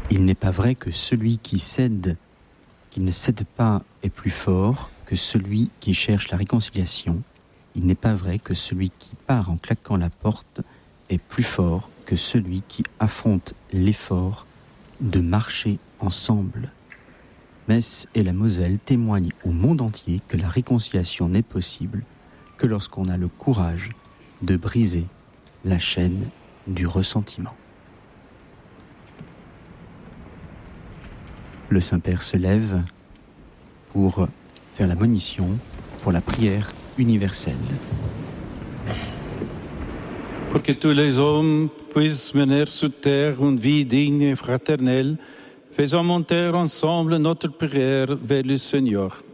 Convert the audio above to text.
Il n'est pas vrai que celui qui ne cède pas est plus fort que celui qui cherche la réconciliation. Il n'est pas vrai que celui qui part en claquant la porte est plus fort que celui qui affronte l'effort de marcher ensemble. Metz et la Moselle témoignent au monde entier que la réconciliation n'est possible que lorsqu'on a le courage de briser la chaîne du ressentiment. Le Saint-Père se lève pour faire la monition pour la prière universelle. Pour que tous les hommes puissent mener sur terre une vie digne et fraternelle, faisons monter ensemble notre prière vers le Seigneur.